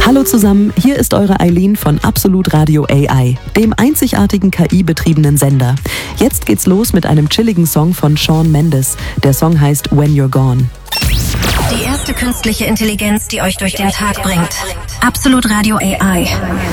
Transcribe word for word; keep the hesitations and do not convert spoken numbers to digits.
Hallo zusammen, hier ist eure Eileen von Absolut Radio A I, dem einzigartigen K I-betriebenen Sender. Jetzt geht's los mit einem chilligen Song von Shawn Mendes. Der Song heißt When You're Gone. Die erste künstliche Intelligenz, die euch durch den Tag bringt. Absolut Radio A I.